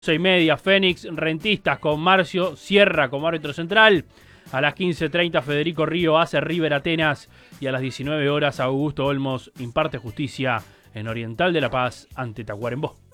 6:30, Fénix Rentistas con Marcio Sierra como árbitro central. A las 15:30, Federico Río hace River Atenas. Y a las 19 horas, Augusto Olmos imparte justicia en Oriental de La Paz ante Tacuarembó.